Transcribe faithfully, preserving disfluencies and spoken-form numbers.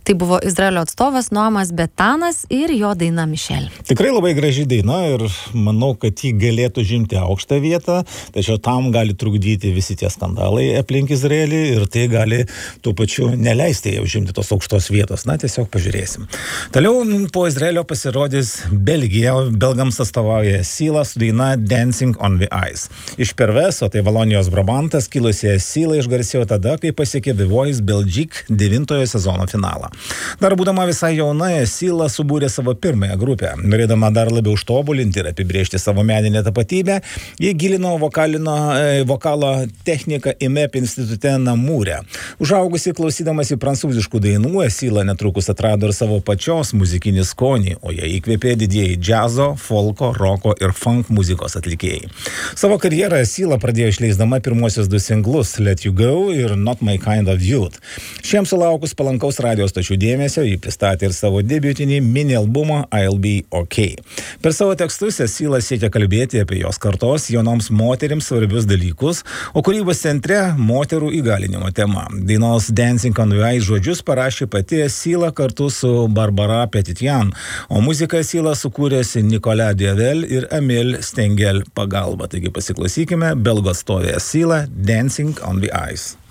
Tai buvo Izraelio atstovas Noamas Betanas ir jo daina Michelle. Tikrai labai graži daina ir manau, kad ji galėtų žimti aukštą vietą, tačiau tam gali trukdyti visi tie skandalai aplink Izraelį ir tai gali tuo pačiu neleisti jau žimti tos aukštos vietos. Na, tiesiog pažiūrėsim. Toliau po Izraelio pasirodys Belgija, belgams atstovauja Syla su daina Dancing on the Ice. Iš Perveso, tai Valonijos Brabantas, kilusi Syla išgarsėjo tada, kai pasiekė The Voice Belgique devintojo sezono finalą. Dar būdama visai jauna, Syla subūrė savo pirmąją grupę. Norėdama dar labiau užtobulinti ir apibrėžti savo meninę tapatybę, jie gilino vokalino, vokalo techniką I M E P institute Namūre. Užaugusi klausydamasi prancūziškų dainų, Syla netrukus atrado ir savo pačios muzikinį skonį, o jie įkvėpė didieji džiazo, folko, roko ir funk muzikos atlikėjai. Savo karjerą Syla pradėjo išleisdama pirmuosius du singlus Let You Go ir Not My Kind of Youth. Šiems sulaukus palankaus radijos stočių dėmesio, jį pristatė ir savo debiutinį mini albumą I'll Be OK. Per savo tekstus Syla siekia kalbėti apie jos kartos jaunoms moterims svarbius dalykus, o kūrybos centre moterų įgalinimo tema. Dainos Dancing on the Ice žodžius parašė pati Syla kartu su Barbara Petitjan, o muziką Syla sukūrėsi Nicolas Dievel ir Emil Stengel pagalba. Taigi pasiklausykime belgų atstovę Syla Dancing on the Ice.